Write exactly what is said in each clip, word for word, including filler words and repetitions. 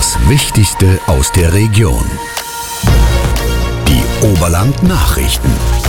Das Wichtigste aus der Region. Die Oberland-Nachrichten.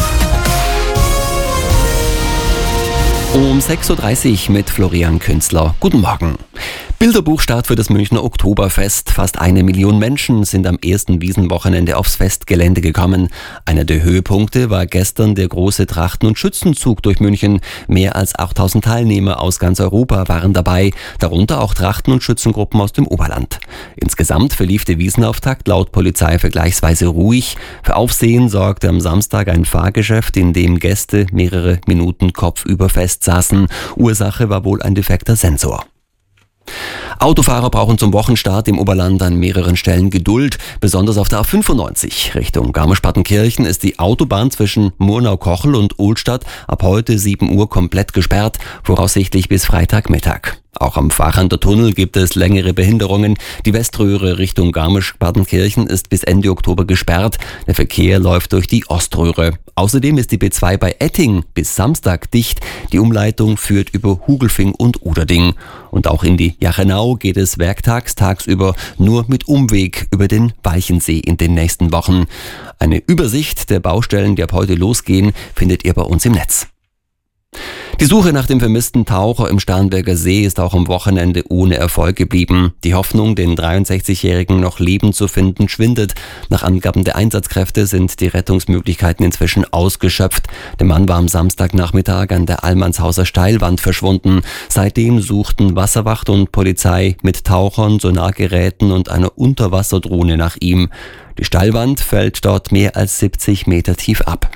Um sechs Uhr dreißig mit Florian Künzler. Guten Morgen. Bilderbuchstart für das Münchner Oktoberfest. Fast eine Million Menschen sind am ersten Wiesenwochenende aufs Festgelände gekommen. Einer der Höhepunkte war gestern der große Trachten- und Schützenzug durch München. Mehr als achttausend Teilnehmer aus ganz Europa waren dabei, darunter auch Trachten- und Schützengruppen aus dem Oberland. Insgesamt verlief der Wiesenauftakt laut Polizei vergleichsweise ruhig. Für Aufsehen sorgte am Samstag ein Fahrgeschäft, in dem Gäste mehrere Minuten kopfüber festsaßen. Ursache war wohl ein defekter Sensor. Autofahrer brauchen zum Wochenstart im Oberland an mehreren Stellen Geduld. Besonders auf der A fünfundneunzig Richtung Garmisch-Partenkirchen ist die Autobahn zwischen Murnau-Kochel und Ohlstadt ab heute sieben Uhr komplett gesperrt, voraussichtlich bis Freitagmittag. Auch am Fachander Tunnel gibt es längere Behinderungen. Die Weströhre Richtung Garmisch-Partenkirchen ist bis Ende Oktober gesperrt. Der Verkehr läuft durch die Oströhre. Außerdem ist die B zwei bei Etting bis Samstag dicht. Die Umleitung führt über Hugelfing und Uderding. Und auch in die Jachenau geht es werktags tagsüber nur mit Umweg über den Walchensee in den nächsten Wochen. Eine Übersicht der Baustellen, die ab heute losgehen, findet ihr bei uns im Netz. Die Suche nach dem vermissten Taucher im Starnberger See ist auch am Wochenende ohne Erfolg geblieben. Die Hoffnung, den dreiundsechzigjährigen noch lebend zu finden, schwindet. Nach Angaben der Einsatzkräfte sind die Rettungsmöglichkeiten inzwischen ausgeschöpft. Der Mann war am Samstagnachmittag an der Allmannshauser Steilwand verschwunden. Seitdem suchten Wasserwacht und Polizei mit Tauchern, Sonargeräten und einer Unterwasserdrohne nach ihm. Die Steilwand fällt dort mehr als siebzig Meter tief ab.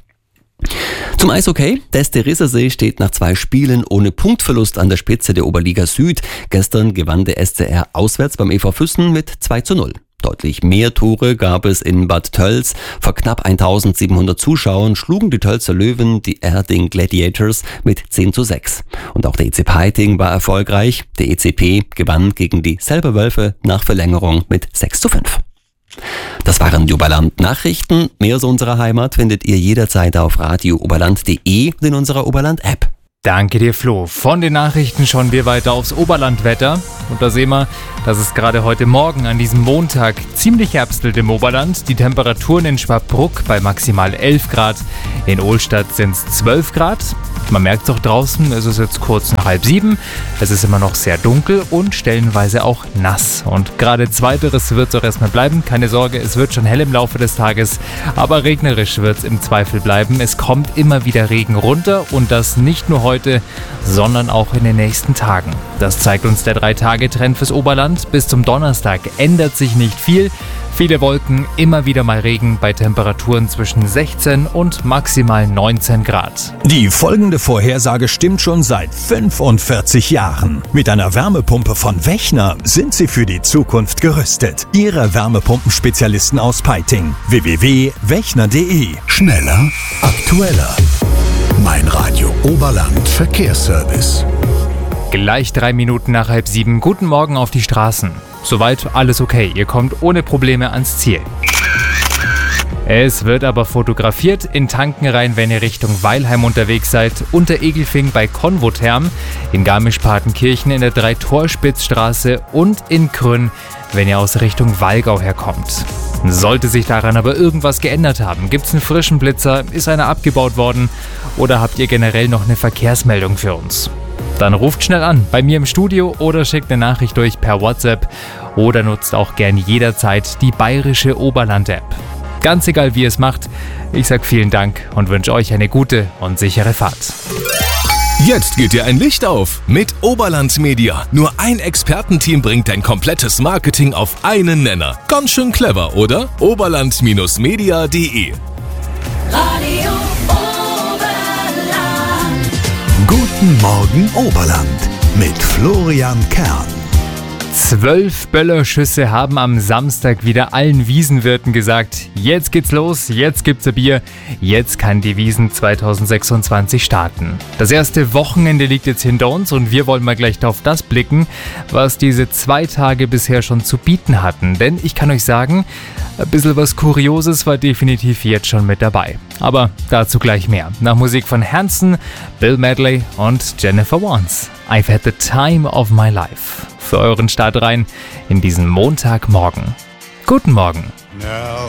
Zum Eishockey. Der S C Rissersee steht nach zwei Spielen ohne Punktverlust an der Spitze der Oberliga Süd. Gestern gewann der S C R auswärts beim E V Füssen mit zwei zu null. Deutlich mehr Tore gab es in Bad Tölz. Vor knapp eintausendsiebenhundert Zuschauern schlugen die Tölzer Löwen die Erding Gladiators mit zehn zu sechs. Und auch der E C Peiting war erfolgreich. Der E C P gewann gegen die Selberwölfe nach Verlängerung mit sechs zu fünf. Das waren die Oberland-Nachrichten. Mehr aus unserer Heimat findet ihr jederzeit auf radio oberland punkt de und in unserer Oberland-App. Danke dir, Flo. Von den Nachrichten schauen wir weiter aufs Oberlandwetter. Und da sehen wir, dass es gerade heute Morgen an diesem Montag ziemlich herbstelt im Oberland. Die Temperaturen in Schwabruck bei maximal elf Grad. In Ohlstadt sind es zwölf Grad. Man merkt es auch draußen, es ist jetzt kurz nach halb sieben. Es ist immer noch sehr dunkel und stellenweise auch nass. Und gerade zweiteres wird es auch erstmal bleiben. Keine Sorge, es wird schon hell im Laufe des Tages. Aber regnerisch wird es im Zweifel bleiben. Es kommt immer wieder Regen runter und das nicht nur heute, sondern auch in den nächsten Tagen. Das zeigt uns der drei Tage Trend fürs Oberland. Bis zum Donnerstag ändert sich nicht viel. Viele Wolken, immer wieder mal Regen bei Temperaturen zwischen sechzehn und maximal neunzehn Grad. Die folgende Vorhersage stimmt schon seit fünfundvierzig Jahren. Mit einer Wärmepumpe von Wechner sind Sie für die Zukunft gerüstet. Ihre Wärmepumpenspezialisten aus Peiting. w w w punkt wechner punkt de. Schneller, aktueller. Mein Radio Oberland Verkehrsservice. Gleich drei Minuten nach halb sieben. Guten Morgen auf die Straßen. Soweit alles okay. Ihr kommt ohne Probleme ans Ziel. Es wird aber fotografiert in Tankenrhein, wenn ihr Richtung Weilheim unterwegs seid, unter Egelfing bei Konvotherm, in Garmisch-Partenkirchen in der Drei-Torspitz-Straße und in Krünn, wenn ihr aus Richtung Wallgau herkommt. Sollte sich daran aber irgendwas geändert haben, gibt's einen frischen Blitzer, ist einer abgebaut worden oder habt ihr generell noch eine Verkehrsmeldung für uns? Dann ruft schnell an, bei mir im Studio oder schickt eine Nachricht durch per WhatsApp oder nutzt auch gern jederzeit die bayerische Oberland-App. Ganz egal, wie ihr es macht, ich sag vielen Dank und wünsche euch eine gute und sichere Fahrt. Jetzt geht dir ein Licht auf mit Oberland Media. Nur ein Expertenteam bringt dein komplettes Marketing auf einen Nenner. Ganz schön clever, oder? oberland Media punkt de. Radio Oberland. Guten Morgen Oberland mit Florian Kern. Zwölf Böllerschüsse haben am Samstag wieder allen Wiesenwirten gesagt, jetzt geht's los, jetzt gibt's ein Bier, jetzt kann die Wiesn zweitausendsechsundzwanzig starten. Das erste Wochenende liegt jetzt hinter uns und wir wollen mal gleich auf das blicken, was diese zwei Tage bisher schon zu bieten hatten. Denn ich kann euch sagen, ein bisschen was Kurioses war definitiv jetzt schon mit dabei. Aber dazu gleich mehr. Nach Musik von Hanson, Bill Medley und Jennifer Warnes. I've had the time of my life für euren Start rein in diesen Montagmorgen. Guten Morgen.